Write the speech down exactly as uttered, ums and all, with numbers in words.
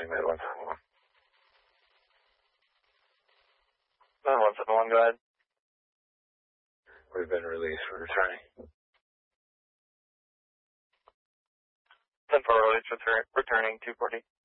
Med one seven one. Uh, one seven one, go ahead. We've been released. We're returning. ten four release, return, returning two forty.